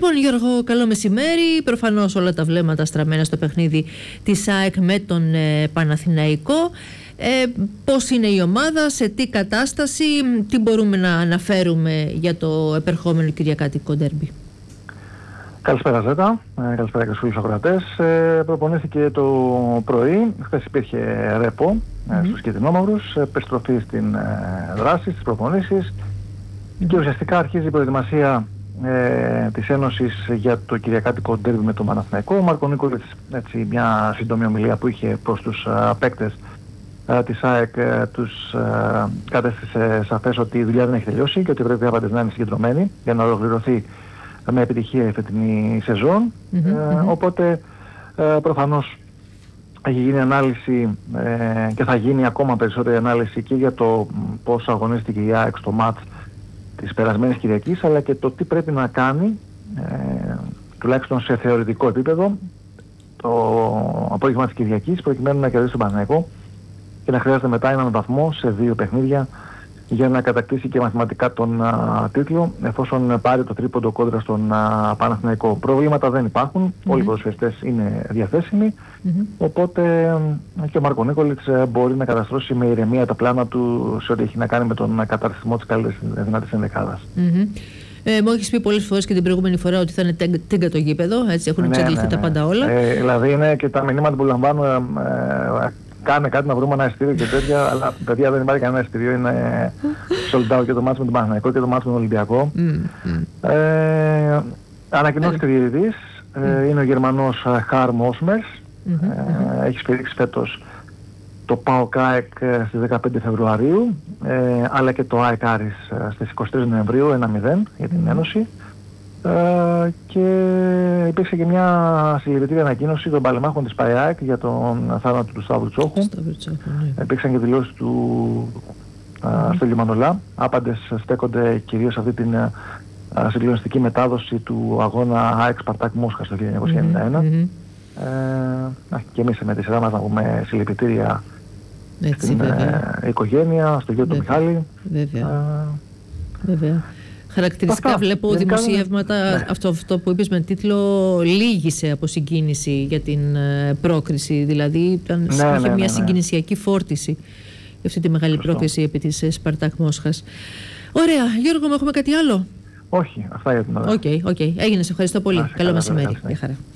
Λοιπόν, Γιώργο, καλό μεσημέρι. Προφανώς όλα τα βλέμματα στραμμένα στο παιχνίδι της ΑΕΚ με τον Παναθηναϊκό. Πώς είναι η ομάδα, σε τι κατάσταση, τι μπορούμε να αναφέρουμε για το επερχόμενο κυριακάτικο ντέρμπι? Καλησπέρα Ζέτα, καλησπέρα και στους φίλους ακροατές. Προπονήθηκε το πρωί, χθες υπήρχε ρέπο στους κυτρινόμαυρους, επιστροφή στην δράση, στις προπονήσεις και ουσιαστικά αρχίζει η προετοιμασία της Ένωσης για το κυριακάτικο ντέρμπι με τον Παναθηναϊκό. Ο Μάρκο Νίκολιτς, έτσι μια σύντομη ομιλία που είχε προς τους παίκτες της ΑΕΚ, τους κατέστησε σαφές ότι η δουλειά δεν έχει τελειώσει και ότι πρέπει άπαντες να είναι συγκεντρωμένοι για να ολοκληρωθεί με επιτυχία η φετινή σεζόν. Οπότε προφανώς έχει γίνει ανάλυση και θα γίνει ακόμα περισσότερη ανάλυση και για το πώς αγωνίστηκε η ΑΕΚ στο μάτς της περασμένης Κυριακής, αλλά και το τι πρέπει να κάνει τουλάχιστον σε θεωρητικό επίπεδο το απόγευμα της Κυριακής προκειμένου να κερδίσει τον Παναθηναϊκό και να χρειάζεται μετά έναν βαθμό σε 2 παιχνίδια για να κατακτήσει και μαθηματικά τον τίτλο, εφόσον πάρει το τρίποντο κόντρα στον Παναθηναϊκό. Προβλήματα δεν υπάρχουν, όλοι οι ποδοσφαιριστές είναι διαθέσιμοι, οπότε και ο Μάρκο Νίκολιτς μπορεί να καταστρώσει με ηρεμία τα πλάνα του σε ό,τι έχει να κάνει με τον καταρτισμό της καλύτερης δυνατής ενδεκάδας. Μου έχεις πει πολλές φορές και την προηγούμενη φορά ότι θα είναι τίγκα το γήπεδο, έτσι έχουν εξαντληθεί τα πάντα όλα. Δηλαδή είναι και τα μηνύματα που λαμβάνω, κάνε κάτι να βρούμε ένα εισιτήριο και τέτοια, αλλά παιδιά δεν υπάρχει κανένα εισιτήριο, είναι sold out και το μάτς με τον Παναθηναϊκό και το μάτς με τον Ολυμπιακό. Ανακοινώθηκε διαιτητής, είναι ο Γερμανός Χαρμ Όσμερς, έχει σφυρίξει φέτος το ΠΑΟΚ ΑΕΚ στις 15 Φεβρουαρίου, αλλά και το ΑΕΚ Άρης στις 23 Νοεμβρίου, 1-0 για την Ένωση. Και υπήρξε και μια συλληπιτήρια ανακοίνωση των παλεμάχων της ΠΑΕΑΚ για τον θάνατο του Σταύρου Τσόχου. Υπήρξαν και δηλώσεις του Στέλιου Μανολά. Άπαντες στέκονται κυρίως αυτή την συγκλονιστική μετάδοση του αγώνα ΑΕΚ Σπαρτάκ Μόσχας το 1991. Και εμείς με τη σειρά μας να πούμε συλληπιτήρια στην οικογένεια, στο γιο του Μιχάλη. Βέβαια. Χαρακτηριστικά βλέπω δημοσιεύματα, αυτό που είπες με τίτλο «Λύγησε από συγκίνηση για την πρόκριση», δηλαδή είχε μια συγκινησιακή φόρτιση για αυτή τη μεγάλη πρόκριση επί της Σπαρτάκ Μόσχας. Ωραία. Γιώργο, έχουμε κάτι άλλο? Όχι, αυτά για την ώρα. Οκ. Έγινε, σε ευχαριστώ πολύ. Καλό μεσημέρι. Γεια χαρά.